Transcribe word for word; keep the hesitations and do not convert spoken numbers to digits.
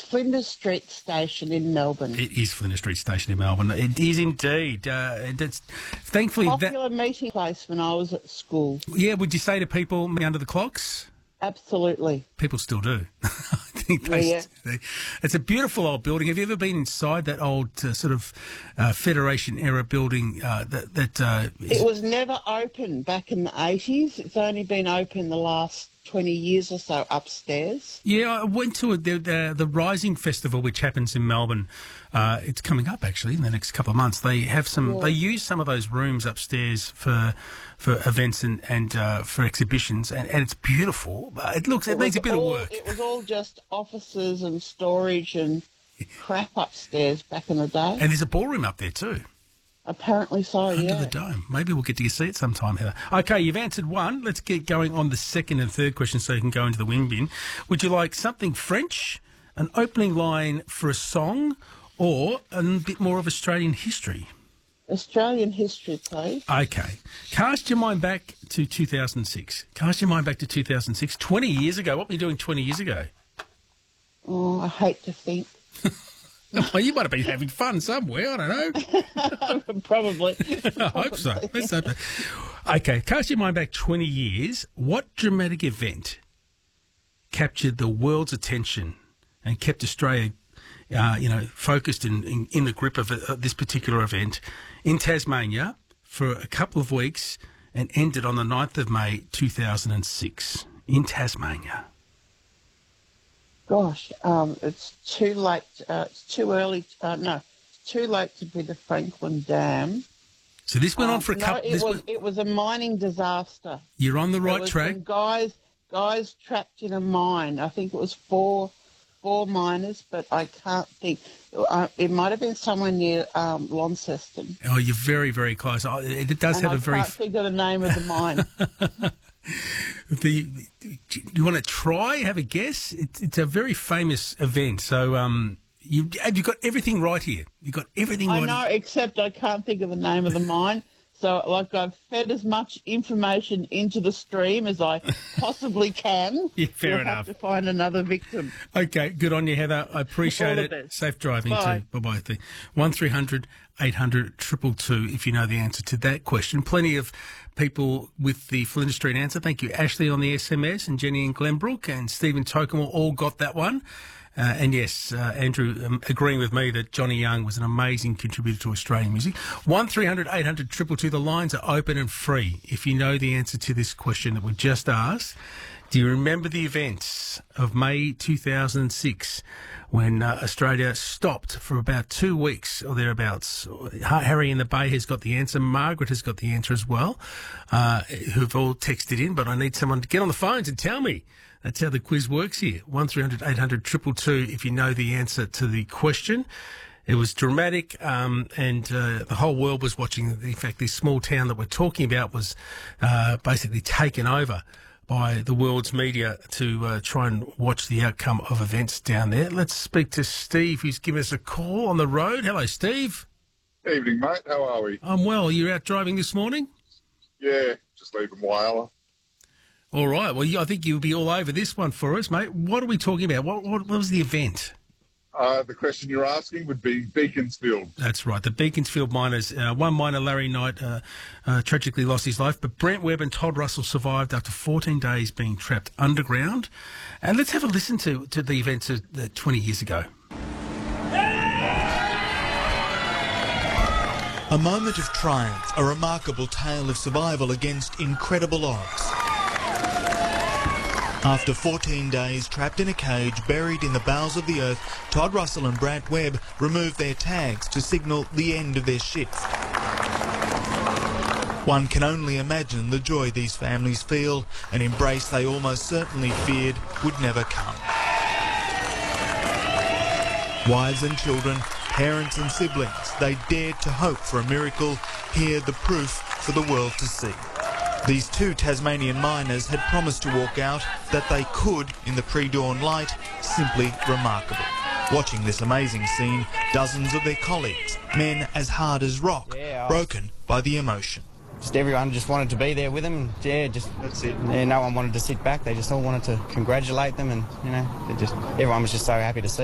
Flinders Street Station in Melbourne. It is Flinders Street Station in Melbourne. It is indeed. Uh, and it's, thankfully, Popular that meeting place when I was at school. Yeah, would you say to people, me under the clocks? Absolutely. People still do. I think they, Yeah. they, it's a beautiful old building. Have you ever been inside that old uh, sort of uh, Federation-era building uh, that... that uh, is... It was never open back in the eighties. It's only been open the last twenty years or so upstairs. Yeah, I went to a, the, the the Rising Festival, which happens in Melbourne. Uh, it's coming up actually in the next couple of months. They have some. Yeah. They use some of those rooms upstairs for for events and and uh, for exhibitions, and, and it's beautiful. But it looks. It, It needs a was bit all- of work. It was all just offices and storage and crap upstairs back in the day. And there's a ballroom up there too. Apparently so, Under yeah. the dome. Maybe we'll get to see it sometime, Heather. Okay, you've answered one. Let's get going on the second and third question so you can go into the wing bin. Would you like something French, an opening line for a song, or a bit more of Australian history? Australian history, please. Okay. Cast your mind back to two thousand six. Cast your mind back to two thousand six. twenty years ago. What were you doing twenty years ago? Oh, I hate to think. Well, you might have been having fun somewhere. I don't know. Probably. I hope so. Let's hope so. Okay, cast your mind back twenty years. What dramatic event captured the world's attention and kept Australia, uh, you know, focused in, in, in the grip of uh, this particular event in Tasmania for a couple of weeks and ended on the ninth of May two thousand six in Tasmania? Gosh, um, it's too late. Uh, it's too early. Uh, no, it's too late to be the Franklin Dam. So this went Um, on for a no, couple... it this was, went- it was a mining disaster. You're on the There right was track. some guys, guys trapped in a mine. I think it was four, four miners, but I can't think. Uh, it might have been somewhere near um, Launceston. Oh, you're very, very close. Oh, It it does And have I a very... can't think of the name of the mine. The, do you want to try, have a guess? It's, it's a very famous event. So um, you, have you got everything right here? You got everything I right know, here. except I can't think of the name of the mine. So, like, I've fed as much information into the stream as I possibly can. Yeah, fair We'll enough. have to find another victim. Okay, good on you, Heather. I appreciate All it. the best. Safe driving Bye. too. Bye-bye. one three hundred eight hundred two two two if you know the answer to that question. Plenty of people with the Flinders Street answer. Thank you, Ashley on the S M S, and Jenny in Glenbrook, and Stephen Tokemore all got that one. Uh, and yes, uh, Andrew um, agreeing with me that Johnny Young was an amazing contributor to Australian music. one three hundred eight hundred two two two. The lines are open and free. If you know the answer to this question that we just asked, do you remember the events of May two thousand six when uh, Australia stopped for about two weeks or thereabouts? Harry in the Bay has got the answer. Margaret has got the answer as well, uh, who've all texted in, but I need someone to get on the phones and tell me. That's how the quiz works here. one three hundred eight hundred two two two if you know the answer to the question. It was dramatic, um, and uh, the whole world was watching. In fact, this small town that we're talking about was uh, basically taken over by the world's media to uh, try and watch the outcome of events down there. Let's speak to Steve, who's given us a call on the road. Hello, Steve. Evening, mate. How are we? I'm well. You're out driving this morning? Yeah, just leaving Whyalla. All right. Well, you, I think you'll be all over this one for us, mate. What are we talking about? What, what, what was the event? Uh, the question you're asking would be Beaconsfield. That's right. The Beaconsfield miners. Uh, one miner, Larry Knight, uh, uh, tragically lost his life, but Brent Webb and Todd Russell survived after fourteen days being trapped underground. And let's have a listen to, to the events of uh, twenty years ago. A moment of triumph, a remarkable tale of survival against incredible odds. After fourteen days trapped in a cage buried in the bowels of the earth, Todd Russell and Brant Webb removed their tags to signal the end of their shift. One can only imagine the joy these families feel, an embrace they almost certainly feared would never come. Wives and children, parents and siblings, they dared to hope for a miracle, here the proof for the world to see. These two Tasmanian miners had promised to walk out, that they could in the pre-dawn light, simply remarkable. Watching this amazing scene, dozens of their colleagues, men as hard as rock, Yeah, I- broken by the emotion. Just everyone just wanted to be there with them. Yeah, just that's it. Yeah, no one wanted to sit back. They just all wanted to congratulate them, and you know, they just everyone was just so happy to see.